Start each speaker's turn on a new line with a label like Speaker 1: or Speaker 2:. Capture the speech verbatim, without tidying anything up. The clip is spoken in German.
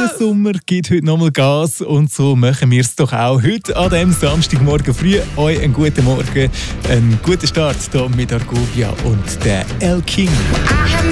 Speaker 1: Der Sommer gibt heute nochmal Gas und so machen wir es doch auch. Heute an diesem Samstagmorgen früh. Euch einen guten Morgen, einen guten Start hier mit Argovia und der El King.